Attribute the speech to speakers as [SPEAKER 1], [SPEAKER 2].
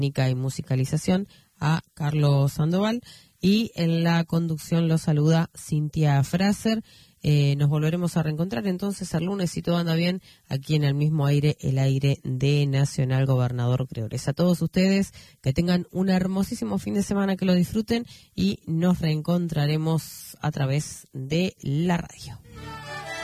[SPEAKER 1] y musicalización a Carlos Sandoval, y en la conducción lo saluda Cintia Fraser. Nos volveremos a reencontrar entonces el lunes, si todo anda bien, aquí en el mismo aire, el aire de Nacional Gobernador Creores. A todos ustedes, que tengan un hermosísimo fin de semana, que lo disfruten, y nos reencontraremos a través de la radio.